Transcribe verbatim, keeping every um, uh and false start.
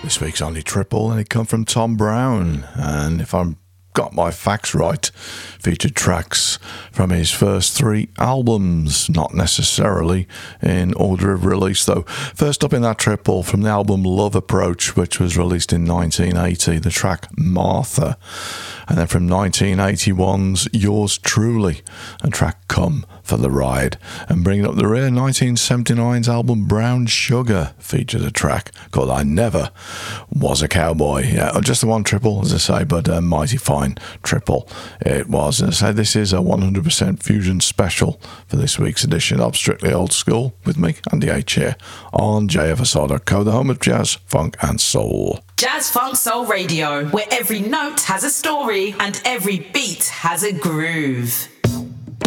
This week's only triple, and it come from Tom Brown. And if I'm got my facts right, featured tracks from his first three albums, not necessarily in order of release though. First up in that triple, from the album Love Approach, which was released in nineteen eighty, the track Martha. And then from nineteen eighty-one's Yours Truly, a track Come for the Ride. And bringing up the rear, nineteen seventy-nine's album Brown Sugar featured a track called I Never Was a Cowboy. Yeah, just the one triple, as I say, but a mighty fine triple it was. And I say this is a one hundred percent fusion special for this week's edition of Strictly Old School with me, Andy H here, on j f s r dot co, the home of jazz, funk and soul. Jazz Funk Soul Radio, where every note has a story and every beat has a groove.